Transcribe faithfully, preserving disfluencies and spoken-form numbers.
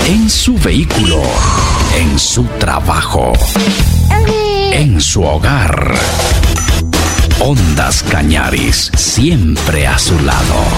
En su vehículo, en su trabajo, en su hogar. Ondas Cañaris, siempre a su lado.